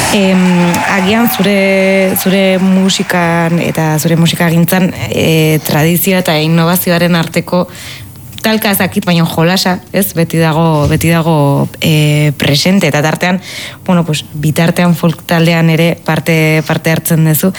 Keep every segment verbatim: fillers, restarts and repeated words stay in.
Em, agian zure, zure musikan eta zure musikagintzan e, tradizioa eta innovazioaren arteko talka ezakit, baina jolasa, ez? Beti dago, beti dago e, presente, eta tartean, bueno, pues, bitartean folk taldean ere parte, parte hartzen duzu.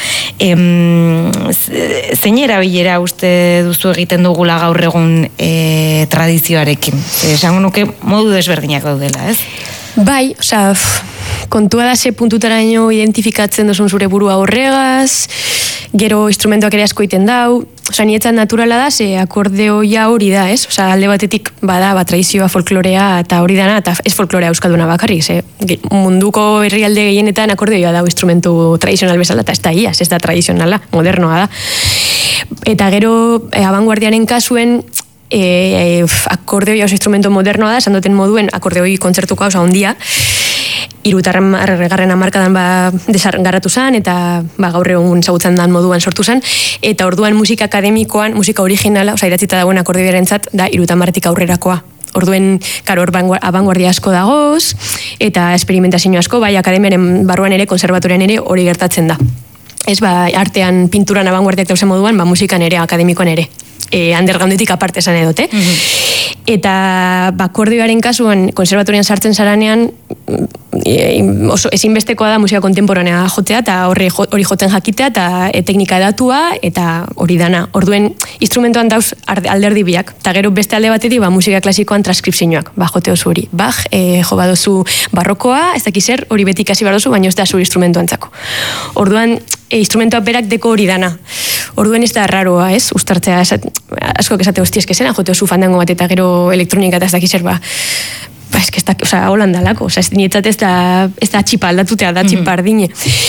Em, zein erabilera uste duzu egiten dugula gaur egun e, tradizioarekin? Esango nuke modu desberdinak daudela, ez? Bai, osea, kontua da ze puntutaraino identifikatzen duzun zure burua horregaz, gero instrumentuak ere asko iten dau, osea, nietzat naturala da, ze akordeoia hori da, ez? Osea, alde batetik bada, ba, tradizioa, folklorea, eta hori dana, eta ez folklorea euskalduna bakarrik, ze munduko herrialde gehienetan akordeoia da instrumentu tradizional bezala, eta ez da iaz, ez da tradizionala, modernoa da. Eta gero, eh, abanguardiaren kasuen, E, e, akordeoia oso instrumento modernoa da, esan duten moduen akordeoi kontzertuko hau handia, hirugarren garren hamarkadan ba, desargarratu zen, eta ba, gaur egun ezagutzen dan moduan sortu zen, eta orduan musika akademikoan, musika originala, oza, idatzita dagoen akordeoiarentzat, da hirurogeita aurrerakoa. Orduen, karo, abanguardia asko dagoz, eta experimentazio asko, bai, akademiaren barruan ere, konservatorian ere, hori gertatzen da. Ez, ba, artean, pinturan abanguardiak dauzen moduan, ba, musikan ere, akademikoan ere. E, undergroundetik aparte esan edote. Mm-hmm. Eta bakordioaren kasuan konservatorian sartzen zaranean e, oso ezinbestekoa da musika kontemporanea jotzea eta hori hori joten jakitea eta e, teknika datua eta hori dana. Orduen instrumentoan dauz alderdi biak. Eta gero beste alde batetik ba, musika klasikoan transkripzioak. Ba, jote oso hori. Bach, e, jo badozu barrokoa, ez dakiz zer, hori beti kasi badozu, baina ez da zure instrumentoantzako. Orduan, e, instrumentoa berak deko hori dana. Orduen ez da raroa, ez? Uztartzea, esat, askok esate hosti eskezena, jote oso fandango bat eta gero elektronika eta ez dakiz zer, ba, ba, ez que ez da, oza, holandalako, oza, ez nietzat ez da, ez da txipa aldatutea, da txipa ardine.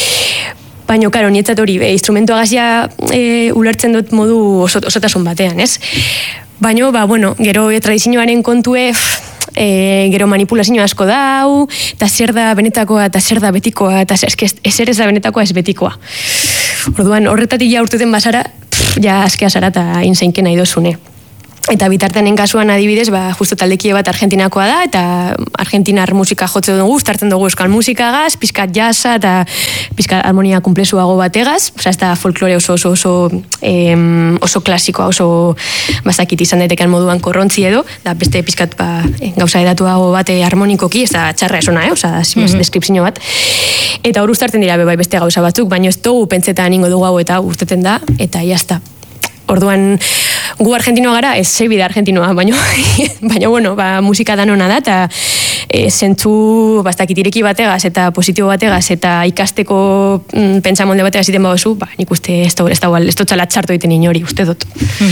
Baina, karo, nietzat hori, e, instrumentua gazia e, ulertzen dut modu oso, osotasun batean, ez? Baina, ba, bueno, gero e, tradizioaren kontue, e, gero manipulazio asko dau, eta zer da benetakoa, eta zer da betikoa, eta zer, ezer ez da benetakoa, ez betikoa. Orduan, horretatik ja urteten basara, pff, ja askea zara eta inzeinken nahi dozune. Eta bitartenen kasuan adibidez, ba, justo taldekie bat Argentinakoa da, eta argentinar musika jotze dugu, startzen dugu euskal musikagaz, pizkat jazza eta pizkat harmonia kumplezuago bategaz, oza, ez da folklore oso oso oso, em, oso klasikoa, oso bazakit izan daitekan moduan korrontzi edo, da beste pizkat ba, gauza edatuago bate harmonikoki, ez da txarra esona, eh? Oza, mm-hmm. deskripzio bat. Eta hor ustartzen dira bai beste gauza batzuk, baina ez dugu pentsetan ingo dugu hau eta urteten da, eta jazta. Orduan, gu argentinoa gara, ez zeibide argentinoa, baina, baina, bueno, ba, musika danona da, eta e, zentzu, bastakit ireki bategaz, eta positibo bategaz, eta ikasteko mm, pentsamolde bategaz iten badozu, ba, nik uste ez da, ez da, ez da txala txarto egiten inori, uste dut.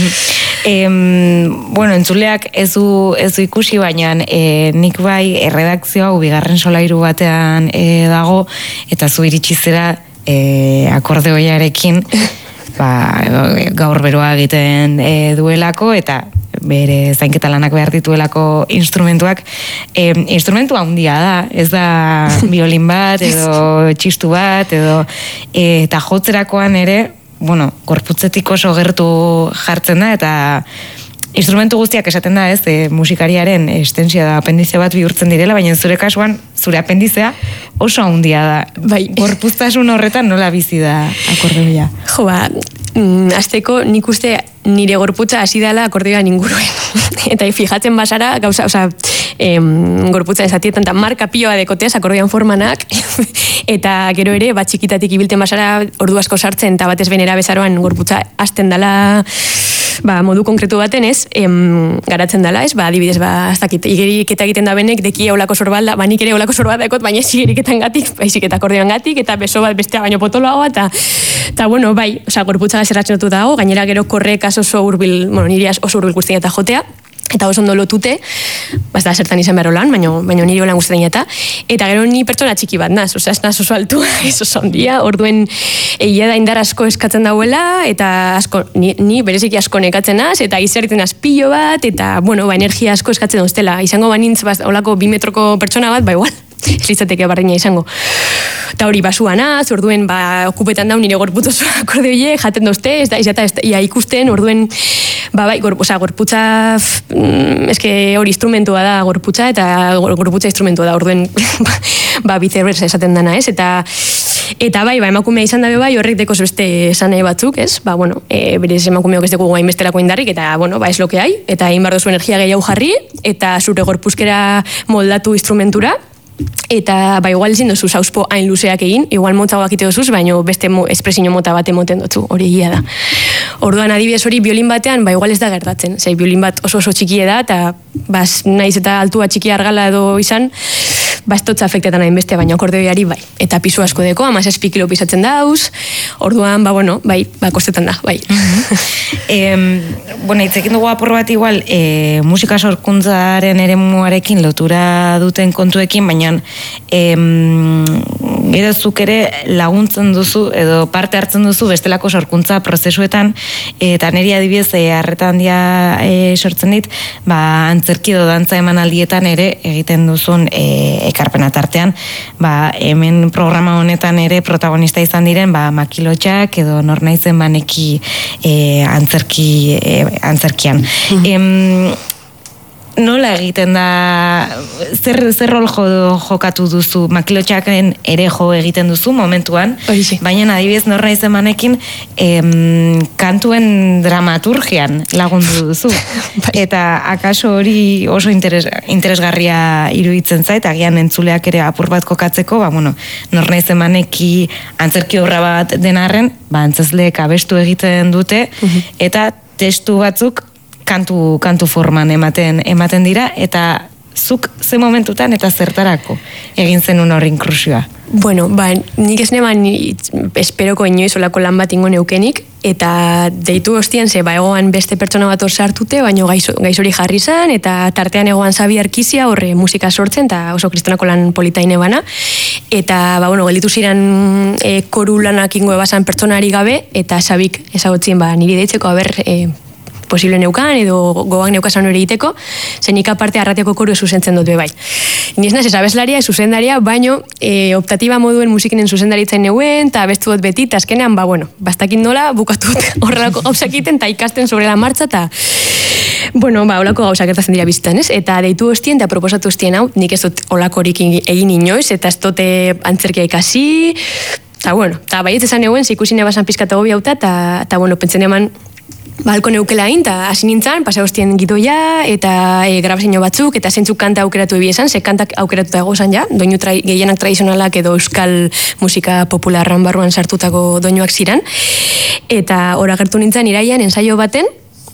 em, bueno, entzuleak ez du, ez du ikusi, baina e, nik bai erredakzioa bigarren solairu batean e, dago, eta zu iritsi zera e, akordeoiarekin, ba, gaur beroa egiten e, duelako eta bere zainketa lanak behar dituelako instrumentuak. E, instrumentua handia da, ez da biolin bat edo txistu bat edo e, eta jotzerakoan ere, bueno, gorputzetik oso gertu jartzen da eta instrumentu guztiak esaten da, ez, e, musikariaren estensia da apendizia bat bihurtzen direla, baina zure kasuan, zure apendizea oso handia da. Bai, gorpuztasun horretan nola bizi da akordeoia? Jo, ba, mm, azteko nik uste nire gorputza hasi dela akordeoan inguruen. Eta fijatzen basara, gauza, oza, em, gorputza ezatietan, eta marka pioa dekoteaz akordeoan formanak, eta gero ere, bat txikitatik ibilten basara, ordu asko sartzen, eta batez benera bezaroan gorputza hasten dela, ba, modu konkretu baten ez, em, garatzen dela ez, ba, adibidez, ba, ez dakit, igeriketa egiten da benek, deki eolako sorbalda, ba, nik ere eolako sorbalda ekot, baina ez igeriketan gatik, baizik eta akordeoan gatik, eta beso bat bestea baino potoloagoa, eta, eta bueno, bai, oza, gorputza gazerratzen dut dago, gainera gero korrek oso urbil, bueno, niri oso urbil guztien eta jotea, eta oso ondo lotute, bazta zertan izan behar olan, baina, baina niri olan guztien eta, eta gero ni pertsona txiki bat naz, oza, ez naz oso altua, ez oso ondia, orduen egia da indar asko eskatzen dauela, eta asko, ni, ni bereziki asko nekatzen naz, eta izeriten azpillo bat, eta, bueno, ba, energia asko eskatzen duztela, izango banintz, baz, olako bi metroko pertsona bat, ba, igual, ez litzateke barreina izango. Eta hori basua naz, orduen ba, okupetan daun nire gorput oso akordeoie, jaten dozte, ez da, ez da, ia ikusten, orduen Ba, bai, gor, oza, gorputza, eske hori instrumentua da gorputza, eta gorputza instrumentua da, orduen, ba, biceversa esaten dana, ez? Eta, eta bai, ba, emakumea izan dabe bai, horrek dekoz beste esan nahi batzuk, ez? Ba, bueno, e, berez emakumeok ez dugu gain bestelako indarrik, eta, bueno, ba, ez lo que hai, eta egin behar duzu energia gehiago jarri, eta zure gorpuzkera moldatu instrumentura, eta ba igual ezin duzu sauspo hain luzeak egin, igual motzagoak ite duzuz, baina beste mo, espresio mota bat emoten dutzu, hori egia da. Orduan adibidez hori biolin batean, ba igual ez da gertatzen, zei biolin bat oso oso txikie da, eta ba, naiz eta altua txiki argala edo izan, ba ez dutza afektetan hain beste, baina akordeoiari bai. Eta pisu asko deko, hamazazpi kilo pisatzen dauz, orduan, ba bueno, bai, ba kostetan da, bai. eh, bueno, itzekin dugu apur bat igual, eh, musika sorkuntzaren eremuarekin lotura duten kontuekin, baina em, gero zuk ere laguntzen duzu edo parte hartzen duzu bestelako sorkuntza prozesuetan, eta niri adibidez e, harreta handia e, sortzen dit, ba, antzerki edo dantza emanaldietan ere egiten duzun e, ekarpena tartean, ba, hemen programa honetan ere protagonista izan diren, ba, makilotxak edo nor naizen baneki e, antzerki e, antzerkian. Mm. Em, nola egiten da, zer, zer rol jo, jokatu duzu, makilotxaken ere jo egiten duzu momentuan, baina adibidez nor naizen banekin em, kantuen dramaturgian lagundu duzu. Eta akaso hori oso interes, interesgarria iruditzen zait, agian entzuleak ere apur bat kokatzeko, ba, bueno, nor naizen baneki antzerki obra bat denarren, ba, antzezleek abestu egiten dute, eta testu batzuk kantu, kantu forman ematen ematen dira, eta zuk ze momentutan eta zertarako egin zenun hori inklusioa? Bueno, ba, nik ez neban esperoko inoiz olako lan bat ingo neukenik, eta deitu ostian ze ba egoan beste pertsona bat hor sartute, baino gaizo, gaizori jarri zan, eta tartean egoan Xabi Arkizia horre musika sortzen, eta oso kristonako lan politaine bana, eta ba, bueno, gelditu ziren e, koru lanak ingo ebasan pertsonari gabe, eta Xabik ezagutzen ba, niri deitzeko, haber, e, posible neukan, edo gogoak neukasan hori egiteko, zenik aparte arratiako koru zuzentzen dut bai. Iniz naz, ez abeslaria, zuzendaria, baino e, optatiba moduen musikinen zuzendaritzen neuen, eta abestu dut beti, eta azkenean, ba, bueno, bastakin nola, bukatut horrelako gauzak egiten, eta ikasten sobre la martxa, eta bueno, ba, olako gauzak gertatzen dira bizitan, ez? Eta deitu hostien, eta proposatu hostien hau, nik ez dut olakorik egin inoiz, eta ez dute antzerkia ikasi, eta bueno, eta baiet esan neuen, zikusi nebasan pizkata gobi hauta, eta bueno, pentsen eman, balko neukela hain, eta hasi nintzen, pasa hostien gidoia, eta e, grabazio batzuk, eta zentzuk kanta aukeratu ebi esan, ze kantak aukeratuta egozan ja, doinu trai, gehienak tradizionalak edo euskal musika popularran barruan sartutako doinuak ziren, eta hor agertu nintzen iraian ensaio baten,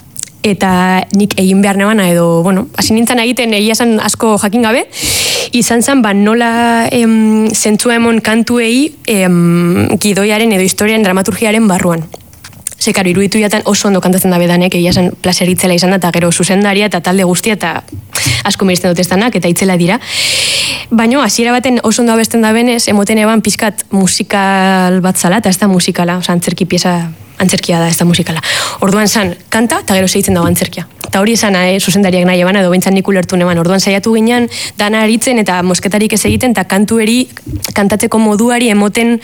eta nik egin behar nebana edo, bueno, hasi nintzen egiten egia esan asko jakin gabe, izan zen, ba, nola em, zentzua emon kantuei em, gidoiaren edo historiaren dramaturgiaren barruan. Zekaro, iruditu jatan oso ondo kantatzen da bedanek, egia esan plazeritzela izan da, eta gero zuzendaria eta talde guztia, eta asko merezten dut estanak, eta itzela dira. Baina, hasiera baten oso ondo abesten da benez, emoten eban pizkat musikal bat zala, eta ez da musikala, oza, antzerki pieza, antzerkia da, ez da musikala. Orduan zan, kanta, eta gero segitzen dago antzerkia. Eta hori esan, eh, zuzendariak nahi eban, edo bintzan nik ulertu neban. Orduan saiatu ginen, dana aritzen, eta mosketarik ez egiten, eta kantueri, kantatzeko moduari emoten,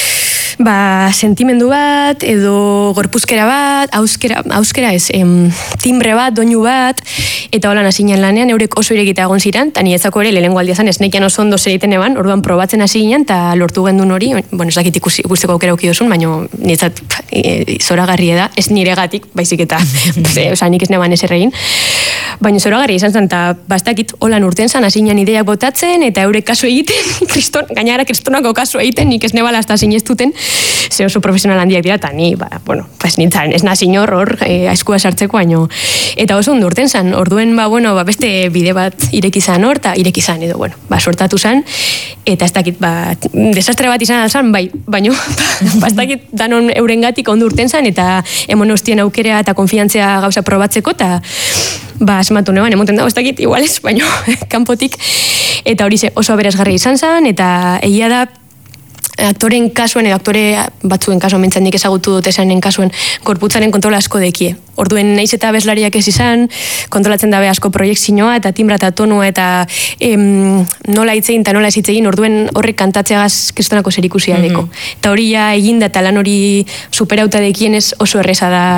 ba, sentimendu bat, edo gorpuzkera bat, auskera, auskera ez, em, timbre bat, doinu bat, eta holan hasinan lanean, eurek oso irekita egon ziren, eta niretzako ere, lehenengo aldia zan, esnekian oso ondo zereiten eban, orduan probatzen hasi ginen, eta lortu gendun hori, bueno, ez dakit ikusteko aukera ukidozun, baina niretzat e, zoragarri da, ez niregatik, baizik eta, e, oza, nik ez neban ez erregin, baina zoragarri izan zen, eta bastakit, holan urten zan, hasi ginen ideiak botatzen, eta eurek kasu egiten, kriston, gainara kristonako kasu egiten, nik ez nebala hasta sinestuten, ze oso profesional handiak dira, eta ni, ba, bueno, pues nintzen, ez nazi inor hor, e, aizkua sartzeko, baino, eta oso ondo urten zan, orduen, ba, bueno, ba, beste bide bat ireki zan hor, eta ireki zan, edo, bueno, ba, sortatu zan, eta ez dakit, ba, desastre bat izan alzan, bai, baino, ba, ez dakit, danon eurengatik ondo urten zan, eta emon hostien aukera eta konfiantzia gauza probatzeko, eta, ba, asmatu neban, emoten dago, ez dakit, igual ez, baino, kanpotik, eta hori ze oso aberasgarria izan zan, eta egia da, aktoren kasuen edo aktore batzuen kasuen mentzen nik ezagutu dut esanen kasuen gorputzaren kontrola asko dekie. Orduen naiz eta abeslariak ez izan, kontrolatzen dabe asko proiektzioa eta timbra eta tonua eta em, nola hitzein eta nola ez hitzein, orduen horrek kantatzeagaz kristonako zerikusia deko. Mm -hmm. Eta hori ja eginda eta lan hori superauta dekienez oso erreza da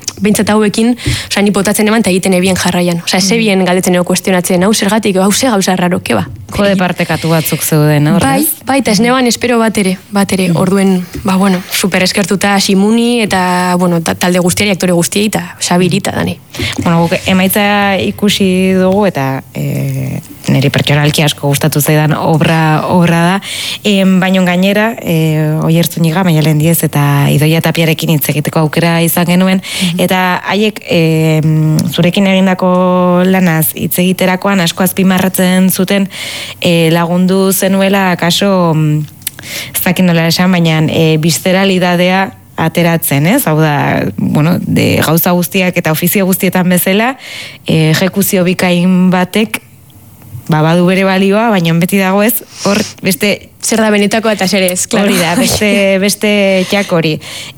behintzat hauekin, oza, ni potatzen eman eta egiten ebien jarraian. Oza, eze bien galdetzen ego kuestionatzen, hau zergatik, hau ze gauza raro, keba. Kode partekatu batzuk zeuden, horrez? Bai, bai, eta ez neban espero bat ere, bat ere, orduen, ba, bueno, super eskertuta Simuni eta, bueno, talde guztiari, aktore guztiei, eta Xabirita, dani. Bueno, guk emaitza ikusi dugu, eta e, niri pertsonalki asko gustatu zaidan obra, obra da, e, baino gainera, e, Oiertzuniga, Maialen Diez, eta Idoia Tapiarekin hitz egiteko aukera izan genuen, mm-hmm. eta haiek e, zurekin egindako lanaz hitz egiterakoan asko azpimarratzen zuten e, lagundu zenuela kaso ez dakit nola esan, baina e, bizteralidadea ateratzen, ez? Hau da, bueno, de gauza guztiak eta ofizio guztietan bezala, e, ejekuzio bikain batek ba, badu bere balioa, baina beti dago ez, hor beste zer da benetako eta zer ez, klaro. Hori da, beste, beste txak hori.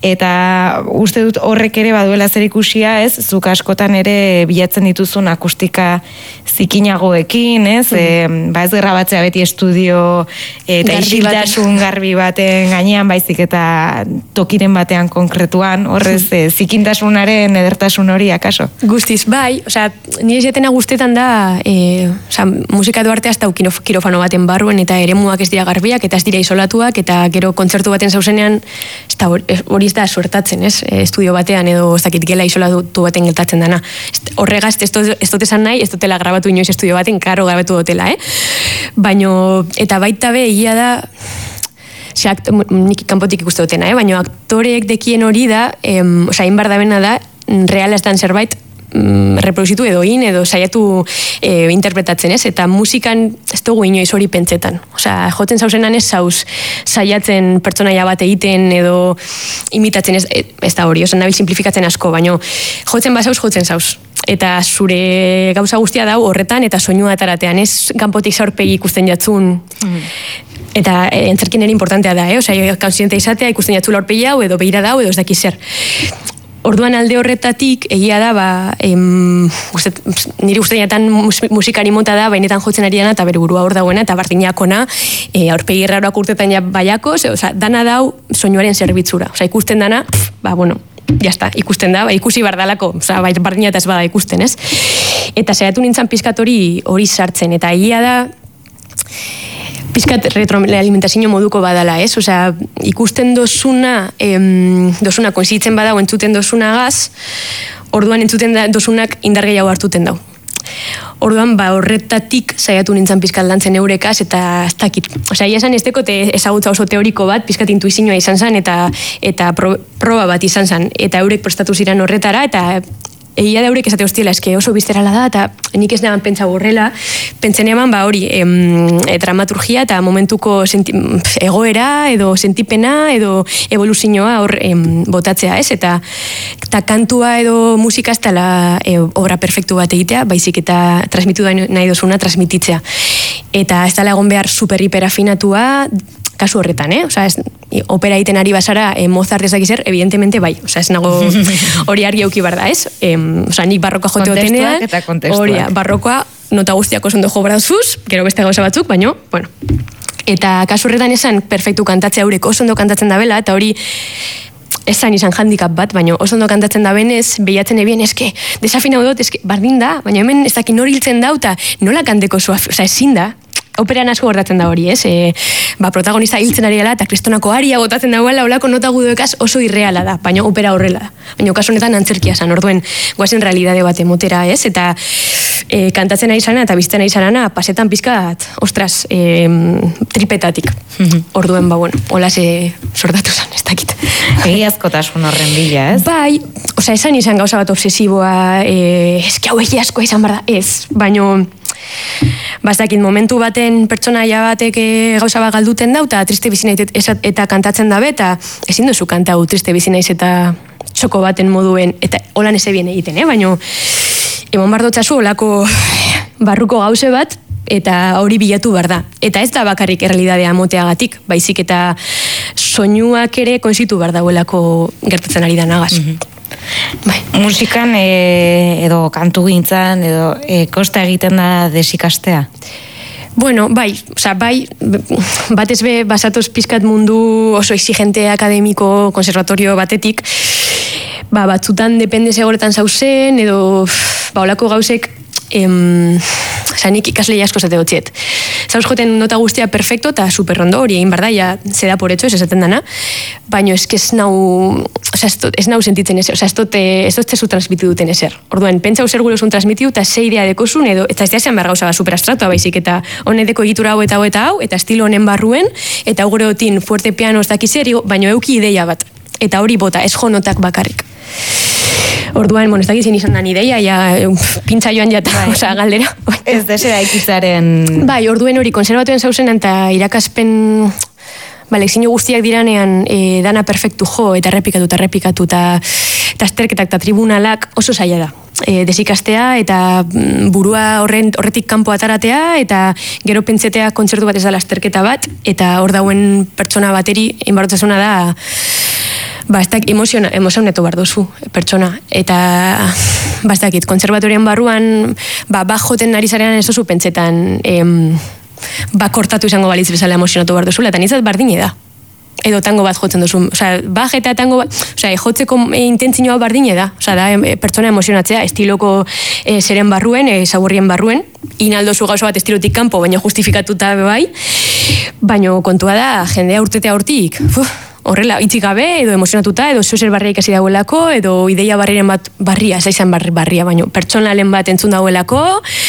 Eta uste dut horrek ere baduela zer ikusia, ez? Zuk askotan ere bilatzen dituzun akustika zikinagoekin, ez? Mm. E, ba ez grabatzea beti estudio eta isiltasun garbi baten gainean, baizik eta tokiren batean konkretuan, horrez mm. e, zikintasunaren edertasun hori akaso? Guztiz, bai, osea, nire jetena guztetan da, e, osea, musika duarte hasta kirofano baten barruen eta eremuak ez dira garbi eta ez dira isolatuak, eta gero kontzertu baten zauzenean, hori ez da suertatzen, ez? Estudio batean edo ez dakit gela isolatu baten geltatzen dana. Horregaz, ez dut esan nahi, ez dutela grabatu inoiz estudio baten, karo grabatu dutela, eh? Baino, eta baita be, egia da, ze, nik kanpotik ikuste dutena, eh? Baino, aktoreek dekien hori da, em, oza, inbar da bena da, reala ez dan zerbait, reproduzitu edo in, edo saiatu e, interpretatzen, ez? Eta musikan ez dugu inoiz hori pentsetan. Osea, jotzen zauzenan ez zauz saiatzen pertsonaia bat egiten edo imitatzen, ez, ez da hori, oza, nabil simplifikatzen asko, baino jotzen bazauz, jotzen zauz. Eta zure gauza guztia dau horretan eta soinua ataratean, ez kanpotik zaurpegi ikusten jatzun. Mm. Eta e, entzerkin ere importantea da, eh? Osea, kansiente izatea ikusten jatzu laurpegi hau edo beira dau edo ez daki zer. Orduan alde horretatik, egia da, ba, em, ustet, niri usteetan musikari mota da, bainetan jotzen ari dana, eta bere burua hor dagoena, eta bardinakona, e, aurpegi erraroak urtetan ja baiako, oza, dana dau soinuaren zerbitzura. Oza, ikusten dana, pff, ba, bueno, jazta, ikusten da, ba, ikusi bardalako, oza, bai, bardina eta ez bada ikusten, ez? Eta saiatu nintzen pizkat hori hori sartzen, eta egia da, pizkat retroalimentazio moduko badala, ez? Osea, ikusten dozuna, em, dozuna konsitzen badau, entzuten dozunagaz, orduan entzuten dozunak indar gehiago hartuten dau. Orduan, ba, horretatik saiatu nintzen pizkat lantzen eurekaz, eta ez dakit. Osea, ia esan ez dekote ezagutza oso teoriko bat, pizkat intuizioa izan zen, eta, eta pro, proba bat izan zen, eta eurek prestatu ziren horretara, eta egia da eurek esate hostiela, eske oso bizterala da, eta nik ez neban pentsa borrela, pentsen eman, ba hori, em, e, dramaturgia eta momentuko senti, egoera, edo sentipena, edo evoluzioa hor em, botatzea, ez? Eta, eta kantua edo musika ez dela e, obra perfektu bat egitea, baizik eta transmitu nahi dozuna transmititzea. Eta ez dela egon behar super hiperafinatua, kasu horretan, eh? Osea, ez, opera egiten ari basara, eh, Mozart ez dakizer, evidentemente bai. Osea, ez nago hori argi auki bar da, ez? Eh, osea, nik barrokoa jote hotenean. Kontestuak eta kontestuak. Hori, barrokoa nota guztiak oso ondo jo brazuz, gero beste gauza batzuk, baino, bueno. Eta kasu horretan esan, perfektu kantatzea eurek oso ondo kantatzen da bela, eta hori esan izan handicap bat, baina oso ondo kantatzen da benez, behiatzen ebien, eske, desafinau dut, eske, bardin da, baina hemen ez dakin hori hiltzen da, eta nola kanteko zua, osea, ezin da. Operan asko gordatzen da hori, ez? E, ba, protagonista hiltzen ari dela eta kristonako aria botatzen dagoela, olako nota guduekaz oso irreala da, baina opera horrela da. Baina kasu honetan antzerkia zan, orduen guazen realidade bat emotera, ez? Eta e, kantatzen ari zana eta bizten ari zana pasetan pizkat, ostras, e, tripetatik. Orduen, ba, bueno, hola ze sortatu zan, ez dakit. Egiazkotasun horren bila, ez? Bai, osea, esan izan gauza bat obsesiboa, e, eski hau egiazkoa izan bar da, ez, baino bazakit, momentu baten pertsonaia batek gauza bat galduten dau, eta triste bizi naiz eta kantatzen dabe, eta ezin duzu kantau triste bizi naiz eta txoko baten moduen, eta holan ez ebien egiten, eh? Baina emon bardotzazu olako barruko gauze bat, eta hori bilatu behar da. Eta ez da bakarrik errealidadea moteagatik, baizik eta soinuak ere konsitu behar dauelako gertatzen ari da nagaz. Mm-hmm. Bai. Musikan e, edo kantu gintzan edo e, kosta egiten da desikastea? Bueno, bai, oza, bai, batez be basatoz pizkat mundu oso exigente akademiko konservatorio batetik, ba, batzutan depende zegoretan zauzen, edo ba, olako gauzek em, oza, nik ikasle asko zate gotziet. Zauz joten nota guztia perfecto eta superrondo, hori egin barda, ja, zeda por hecho, ez esaten dana, baina eske ez nau, oza, ez, ez nau sentitzen ezer, oza, ez dote, ez dote zu transmiti duten ezer. Orduan, pentsau zer gure zun transmitiu, eta ze idea dekozun, edo, eta ez diazean behar gauza ba, superabstraktua baizik, eta honedeko egitura hau eta hau eta hau, eta estilo honen barruen, eta hau gure otin fuerte piano ez dakizeri, baina euki ideia bat, eta hori bota, ez jo notak bakarrik. Orduan, bueno, ez dakizien izan dan ideia, ja, pintza joan jata, bai. Osa, galdera. Ez desera ikizaren... Bai, orduen hori, konservatuen zauzen, eta irakaspen, ba, lekzio guztiak diranean, e, dana perfektu jo, eta errepikatu, eta errepikatu, eta azterketak, eta tribunalak oso zaila da. E, desikastea, eta burua horren, horretik kanpo ataratea, eta gero pentsetea kontzertu bat ez da azterketa bat, eta hor dauen pertsona bateri, inbarrotasuna da, ba, ez dakit, emoziona, emozionetu behar duzu, pertsona. Eta, ba, ez dakit, konservatorian barruan, ba, ba joten ari zarean ez duzu pentsetan, em, ba, kortatu izango balitz bezala emozionatu behar duzula, eta nintzat bardine da. Edo tango bat jotzen duzu. Osea, baj eta tango bat, osea, jotzeko intentzioa bardine da. Osea, da, pertsona emozionatzea, estiloko e, zeren barruen, e, zaburrien barruen, inaldozu gauza bat estilotik kanpo, baina justifikatuta bai, baina kontua da, jendea urtetea hortik, horrela, itzik gabe, edo emozionatuta, edo zozer barria ikasi dagoelako, edo ideia barriren bat barria, ez izan barri, barria, baina pertsonalen bat entzun dagoelako,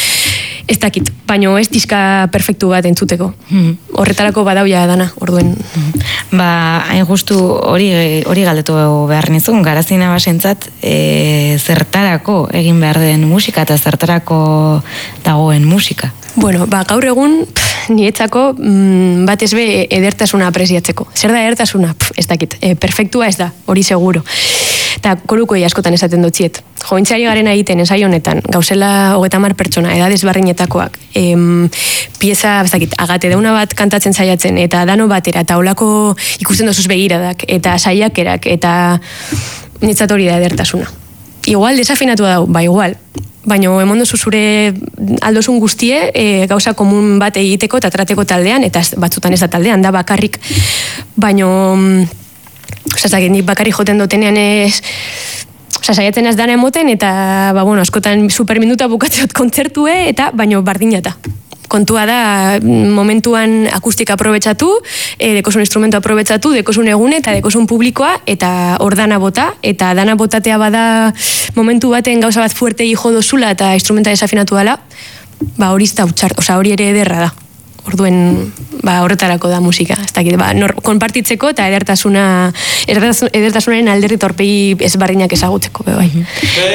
ez dakit, baina ez dizka perfektu bat entzuteko. Mm. Horretarako badauia dana, orduen. Mm. Ba, hain justu hori hori galdetu behar nizun, garazina basentzat, e, zertarako egin behar den musika, eta zertarako dagoen musika? Bueno, ba, gaur egun, pff, niretzako mm, bat ez be edertasuna apreziatzeko. Zer da edertasuna? Pff, ez dakit, e, perfektua ez da, hori seguro. Eta koruko askotan esaten dutziet. Jointzari garen egiten ensaio honetan, gauzela hogeta mar pertsona, edades barrinetakoak, em, pieza, ez dakit, agate deuna bat kantatzen saiatzen, eta dano batera, eta holako ikusten dozuz begiradak, eta saiakerak, eta nitzat hori da edertasuna. Igual, desafinatu da, ba, igual. Baina emondozu zure aldozun guztie e, gauza komun bat egiteko eta trateko taldean, eta batzutan ez da taldean, da bakarrik. Baina, oza, nik bakarrik joten dutenean ez, oza, saiatzen ez dana emoten, eta, ba, bueno, askotan superminuta bukatzeot kontzertue, eta baino bardinata. Kontua da, momentuan akustika aprobetsatu, e, dekosun instrumentu aprobetsatu, dekosun egune eta dekosun publikoa, eta hor dana bota, eta dana botatea bada momentu baten gauza bat fuerte jo dozula eta instrumenta desafinatu dela, ba hori ez da utxart, oza, hori ere ederra da. Orduen, ba, horretarako da musika, ez dakit, ba, nor, konpartitzeko eta edertasuna, edertasunaren alderri torpegi ezbardinak ezagutzeko, bai.